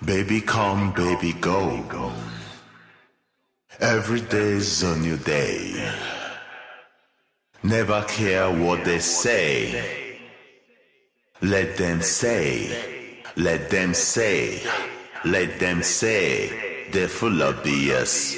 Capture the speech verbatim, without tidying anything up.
Baby come, baby go. Every day's a new day. Never care what they say. Let them say, let them say, let them say. They're full of B S.